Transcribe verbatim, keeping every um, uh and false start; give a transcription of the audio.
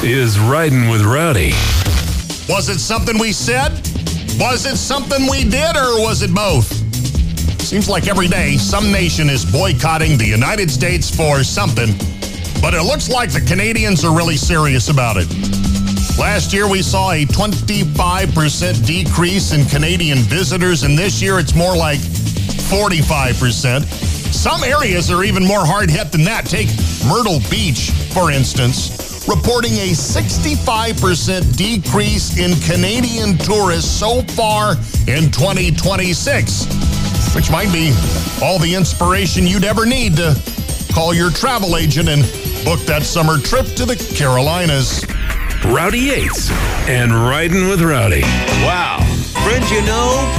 is Riding with Rowdy. Was it something we said? Was it something we did, or was it both? Seems like every day some nation is boycotting the United States for something, but it looks like the Canadians are really serious about it. Last year we saw a twenty-five percent decrease in Canadian visitors, and this year it's more like forty-five percent. Some areas are even more hard hit than that. Take Myrtle Beach, for instance, reporting a sixty-five percent decrease in Canadian tourists so far in twenty twenty-six, which might be all the inspiration you'd ever need to call your travel agent and book that summer trip to the Carolinas. Rowdy Yates and Riding with Rowdy. Wow. Friends, you know,